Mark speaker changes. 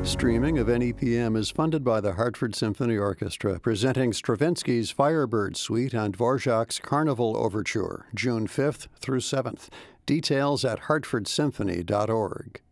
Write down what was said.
Speaker 1: Streaming of NEPM is funded by the Hartford Symphony Orchestra, presenting Stravinsky's Firebird Suite and Dvorak's Carnival Overture, June 5th through 7th. Details at hartfordsymphony.org.